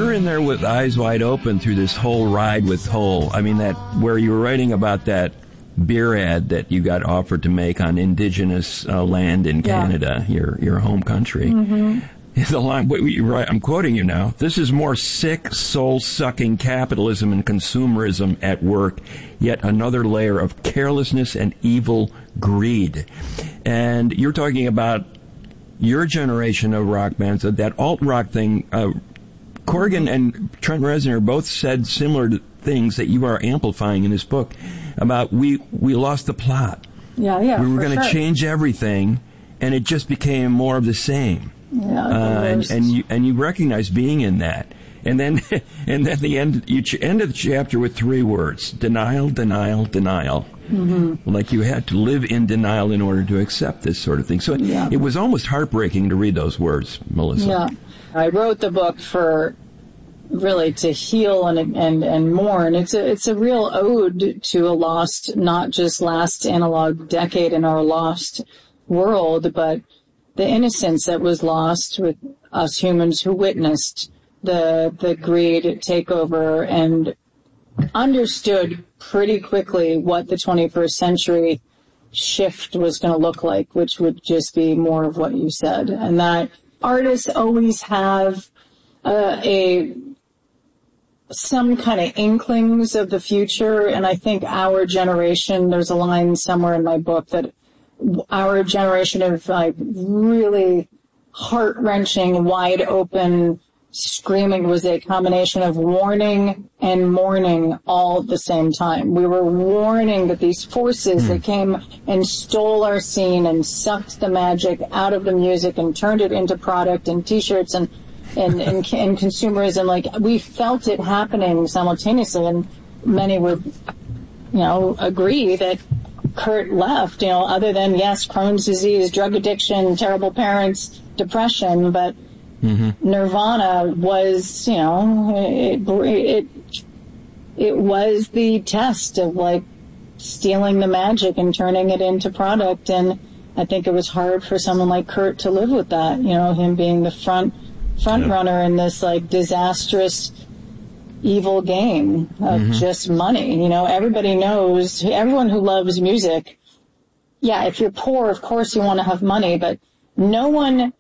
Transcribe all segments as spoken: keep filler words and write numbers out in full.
were in there with eyes wide open through this whole ride with Hole. I mean, that where you were writing about that beer ad that you got offered to make on indigenous uh, land in Canada, yeah. your your home country. Mm-hmm. The line, wait, you right, I'm quoting you now. This is more sick, soul-sucking capitalism and consumerism at work, yet another layer of carelessness and evil greed. And you're talking about your generation of rock bands, that alt-rock thing. Uh, Corgan and Trent Reznor both said similar things that you are amplifying in this book about we, we lost the plot. Yeah, yeah, We were going to sure. change everything, and it just became more of the same. Yeah, uh, and, and you and you recognize being in that, and then and then the end you ch- end of the chapter with three words: denial, denial, denial. Mm-hmm. Like you had to live in denial in order to accept this sort of thing. So yeah. it was almost heartbreaking to read those words, Melissa. Yeah, I wrote the book for really to heal and and and mourn. It's a it's a real ode to a lost, not just last analog decade in our lost world, but the innocence that was lost with us humans who witnessed the the greed take over and understood pretty quickly what the twenty-first century shift was going to look like, which would just be more of what you said. And that artists always have uh, a some kind of inklings of the future. And I think our generation, there's a line somewhere in my book that our generation of like really heart-wrenching, wide-open screaming was a combination of warning and mourning all at the same time. We were warning that these forces mm. that came and stole our scene and sucked the magic out of the music and turned it into product and T-shirts and and, and, and consumerism, like we felt it happening simultaneously, and many would, you know, agree that Kurt left, you know, other than, yes, Crohn's disease, drug addiction, terrible parents, depression, but mm-hmm. Nirvana was, you know, it, it, it was the test of, like, stealing the magic and turning it into product, and I think it was hard for someone like Kurt to live with that, you know, him being the front, front yeah. runner in this, like, disastrous evil game of mm-hmm. just money. You know, everybody knows, everyone who loves music, yeah, if you're poor, of course you want to have money, but no one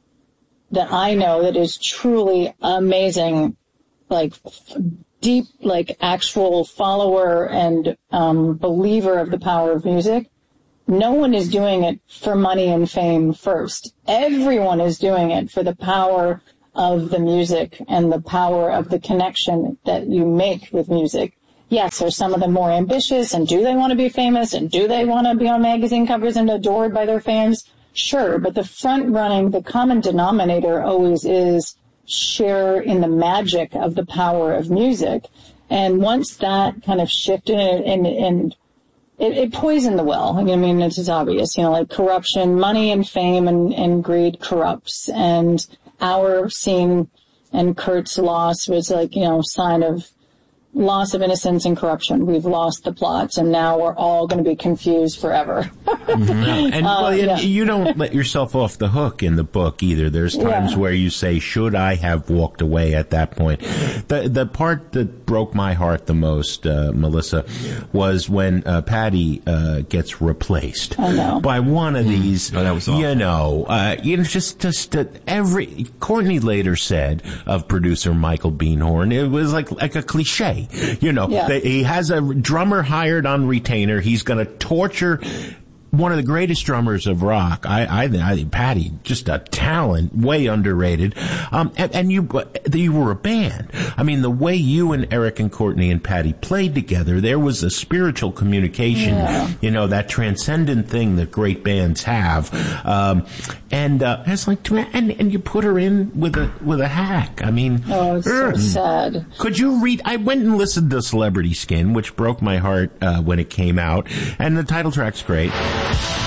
that I know that is truly amazing, like deep, like actual follower and um, believer of the power of music, no one is doing it for money and fame first. Everyone is doing it for the power of the music and the power of the connection that you make with music. Yes, are some of them more ambitious, and do they want to be famous, and do they want to be on magazine covers and adored by their fans? Sure, but the front running, the common denominator always is share in the magic of the power of music. And once that kind of shifted and, and it, it poisoned the well. I mean, it's, it's obvious, you know, like corruption, money and fame and, and greed corrupts. And our scene and Kurt's loss was like, you know, sign of loss of innocence and corruption. We've lost the plots, and now we're all going to be confused forever. mm-hmm. And, well, um, yeah. you don't let yourself off the hook in the book either. There's times yeah. where you say, should I have walked away at that point? The the part that broke my heart the most, uh, Melissa, was when uh, Patty uh, gets replaced I know. by one of these, oh, that was awful. you know, uh, you know, just, just uh, every, Courtney later said of producer Michael Beinhorn, it was like, like a cliche. You know, yeah. they, he has a drummer hired on retainer. He's going to torture one of the greatest drummers of rock. I, I, I think Patty, just a talent, way underrated. Um, and, and you, you were a band. I mean, the way you and Eric and Courtney and Patty played together, there was a spiritual communication, yeah. you know, that transcendent thing that great bands have. Um, and, uh, it's like, and, and you put her in with a, with a hack. I mean, oh, it's so uh, sad. Could you read, I went and listened to Celebrity Skin, which broke my heart, uh, when it came out, and the title track's great.